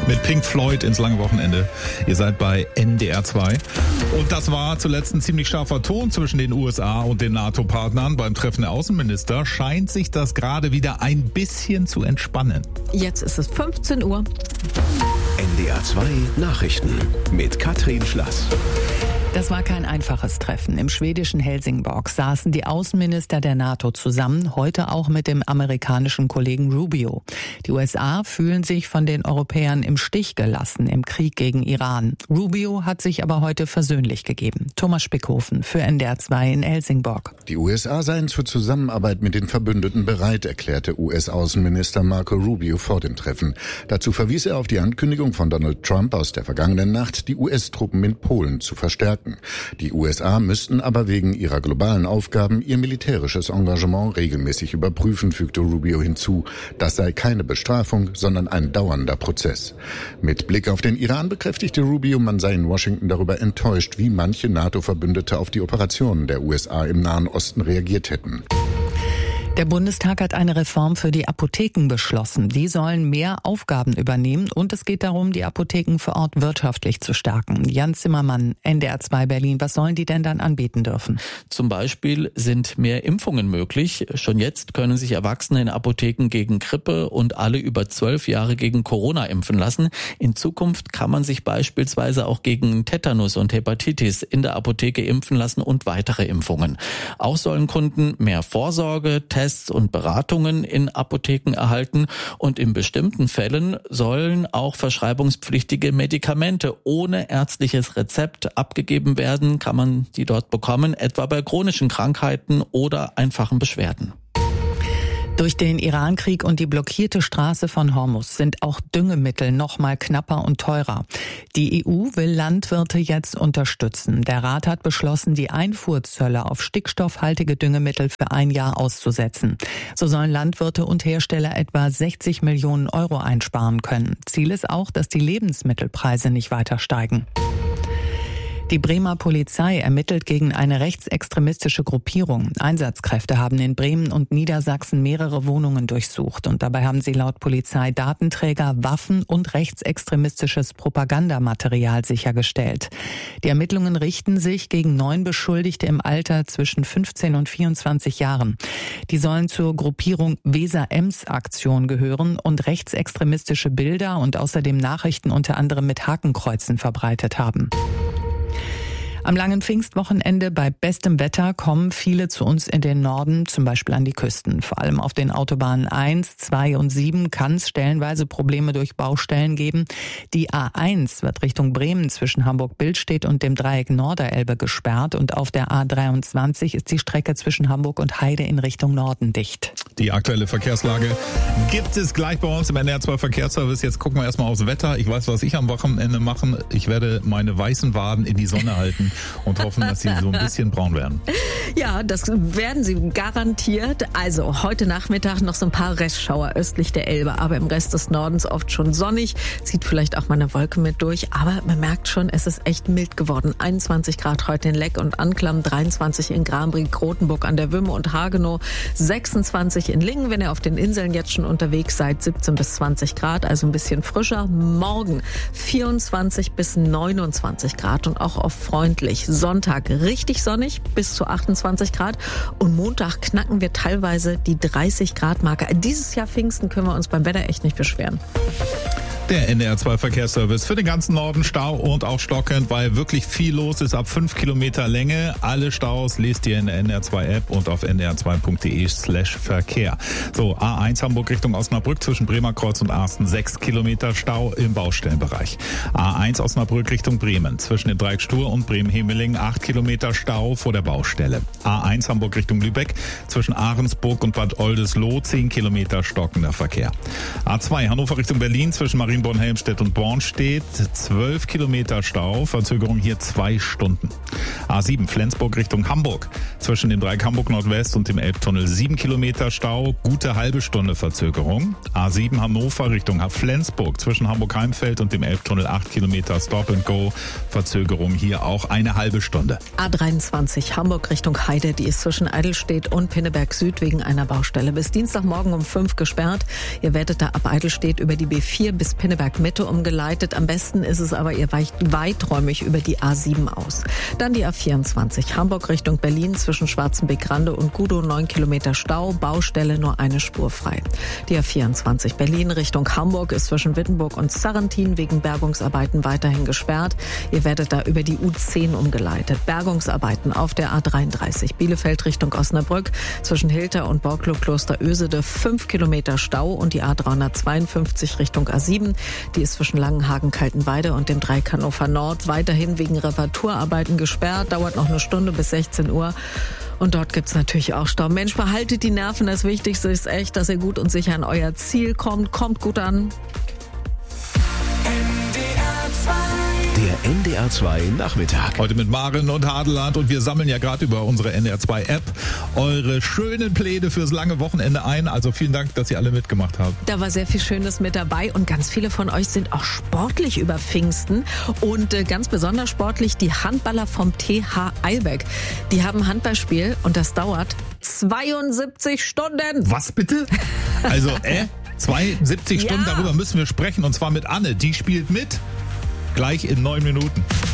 Mit Pink Floyd ins lange Wochenende. Ihr seid bei NDR 2. Und das war zuletzt ein ziemlich scharfer Ton zwischen den USA und den NATO-Partnern. Beim Treffen der Außenminister scheint sich das gerade wieder ein bisschen zu entspannen. Jetzt ist es 15 Uhr. NDR 2 Nachrichten mit Katrin Schlass. Das war kein einfaches Treffen. Im schwedischen Helsingborg saßen die Außenminister der NATO zusammen, heute auch mit dem amerikanischen Kollegen Rubio. Die USA fühlen sich von den Europäern im Stich gelassen im Krieg gegen Iran. Rubio hat sich aber heute versöhnlich gegeben. Thomas Spickhofen für NDR 2 in Helsingborg. Die USA seien zur Zusammenarbeit mit den Verbündeten bereit, erklärte US-Außenminister Marco Rubio vor dem Treffen. Dazu verwies er auf die Ankündigung von Donald Trump aus der vergangenen Nacht, die US-Truppen in Polen zu verstärken. Die USA müssten aber wegen ihrer globalen Aufgaben ihr militärisches Engagement regelmäßig überprüfen, fügte Rubio hinzu. Das sei keine Bestrafung, sondern ein dauernder Prozess. Mit Blick auf den Iran bekräftigte Rubio, man sei in Washington darüber enttäuscht, wie manche NATO-Verbündete auf die Operationen der USA im Nahen Osten reagiert hätten. Der Bundestag hat eine Reform für die Apotheken beschlossen. Die sollen mehr Aufgaben übernehmen und es geht darum, die Apotheken vor Ort wirtschaftlich zu stärken. Jan Zimmermann, NDR 2 Berlin. Was sollen die denn dann anbieten dürfen? Zum Beispiel sind mehr Impfungen möglich. Schon jetzt können sich Erwachsene in Apotheken gegen Grippe und alle über 12 Jahre gegen Corona impfen lassen. In Zukunft kann man sich beispielsweise auch gegen Tetanus und Hepatitis in der Apotheke impfen lassen und weitere Impfungen. Auch sollen Kunden mehr Vorsorge, Tests und Beratungen in Apotheken erhalten und in bestimmten Fällen sollen auch verschreibungspflichtige Medikamente ohne ärztliches Rezept abgegeben werden, kann man die dort bekommen, etwa bei chronischen Krankheiten oder einfachen Beschwerden. Durch den Iran-Krieg und die blockierte Straße von Hormuz sind auch Düngemittel noch mal knapper und teurer. Die EU will Landwirte jetzt unterstützen. Der Rat hat beschlossen, die Einfuhrzölle auf stickstoffhaltige Düngemittel für ein Jahr auszusetzen. So sollen Landwirte und Hersteller etwa 60 Millionen Euro einsparen können. Ziel ist auch, dass die Lebensmittelpreise nicht weiter steigen. Die Bremer Polizei ermittelt gegen eine rechtsextremistische Gruppierung. Einsatzkräfte haben in Bremen und Niedersachsen mehrere Wohnungen durchsucht. Und dabei haben sie laut Polizei Datenträger, Waffen und rechtsextremistisches Propagandamaterial sichergestellt. Die Ermittlungen richten sich gegen 9 Beschuldigte im Alter zwischen 15 und 24 Jahren. Die sollen zur Gruppierung Weser-Ems-Aktion gehören und rechtsextremistische Bilder und außerdem Nachrichten unter anderem mit Hakenkreuzen verbreitet haben. Am langen Pfingstwochenende bei bestem Wetter kommen viele zu uns in den Norden, zum Beispiel an die Küsten. Vor allem auf den Autobahnen 1, 2 und 7 kann es stellenweise Probleme durch Baustellen geben. Die A1 wird Richtung Bremen zwischen Hamburg-Billstedt und dem Dreieck Norderelbe gesperrt und auf der A23 ist die Strecke zwischen Hamburg und Heide in Richtung Norden dicht. Die aktuelle Verkehrslage gibt es gleich bei uns im NDR 2 Verkehrsservice. Jetzt gucken wir erstmal aufs Wetter. Ich weiß, was ich am Wochenende mache. Ich werde meine weißen Waden in die Sonne halten und hoffen, dass sie so ein bisschen braun werden. Ja, das werden sie garantiert. Also heute Nachmittag noch so ein paar Restschauer östlich der Elbe, aber im Rest des Nordens oft schon sonnig. Zieht vielleicht auch mal eine Wolke mit durch, aber man merkt schon, es ist echt mild geworden. 21 Grad heute in Leck und Anklam, 23 in Granbrink, Rothenburg an der Wümme und Hagenow, 26 in Lingen, wenn ihr auf den Inseln jetzt schon unterwegs seid, 17 bis 20 Grad, also ein bisschen frischer. Morgen 24 bis 29 Grad und auch oft freundlich. Sonntag richtig sonnig bis zu 28 Grad und Montag knacken wir teilweise die 30 Grad Marke. Dieses Jahr Pfingsten können wir uns beim Wetter echt nicht beschweren. Der NDR 2 Verkehrsservice für den ganzen Norden Stau und auch stockend, weil wirklich viel los ist ab 5 Kilometer Länge. Alle Staus lest ihr in der NDR 2 App und auf ndr2.de/Verkehr. So, A1 Hamburg Richtung Osnabrück zwischen Bremerkreuz und Arsten 6 Kilometer Stau im Baustellenbereich. A1 Osnabrück Richtung Bremen zwischen dem Dreieck Stur und Bremen-Hemeling 8 Kilometer Stau vor der Baustelle. A1 Hamburg Richtung Lübeck zwischen Ahrensburg und Bad Oldesloe 10 Kilometer stockender Verkehr. A2 Hannover Richtung Berlin zwischen Marienborn-Helmstedt und Bornstedt 12 Kilometer Stau, Verzögerung hier 2 Stunden. A7 Flensburg Richtung Hamburg zwischen dem Dreieck Hamburg Nordwest und dem Elbtunnel 7 Kilometer Stau, gute halbe Stunde Verzögerung. A7 Hannover Richtung Flensburg zwischen Hamburg-Heimfeld und dem Elbtunnel 8 Kilometer Stop and Go, Verzögerung hier auch eine halbe Stunde. A23 Hamburg Richtung Heide, die ist zwischen Eidelstedt und Pinneberg Süd wegen einer Baustelle bis Dienstagmorgen um 5 gesperrt. Ihr werdet da ab Eidelstedt über die B4 bis Pinneberg Pinneberg Mitte umgeleitet. Am besten ist es aber, ihr weicht weiträumig über die A7 aus. Dann die A24 Hamburg Richtung Berlin zwischen Schwarzenbeck-Rande und Gudow 9 Kilometer Stau, Baustelle nur eine Spur frei. Die A24 Berlin Richtung Hamburg ist zwischen Wittenburg und Sarrentin wegen Bergungsarbeiten weiterhin gesperrt. Ihr werdet da über die U10 umgeleitet. Bergungsarbeiten auf der A33 Bielefeld Richtung Osnabrück zwischen Hilter und Borklow Kloster Ösede 5 Kilometer Stau und die A352 Richtung A7. Die ist zwischen Langenhagen, Kaltenweide und dem Dreieck Hannover Nord weiterhin wegen Reparaturarbeiten gesperrt. Dauert noch eine Stunde bis 16 Uhr. Und dort gibt's natürlich auch Stau. Mensch, behaltet die Nerven. Das Wichtigste ist echt, dass ihr gut und sicher an euer Ziel kommt. Kommt gut an. Der NDR 2 Nachmittag. Heute mit Maren und Hadeland und wir sammeln ja gerade über unsere NDR 2 App eure schönen Pläne fürs lange Wochenende ein. Also vielen Dank, dass ihr alle mitgemacht habt. Da war sehr viel Schönes mit dabei und ganz viele von euch sind auch sportlich über Pfingsten und ganz besonders sportlich die Handballer vom TH Eilbeck. Die haben ein Handballspiel und das dauert 72 Stunden. Was bitte? Also 72 Stunden, darüber müssen wir sprechen und zwar mit Anne. Die spielt mit. Gleich in 9 Minuten.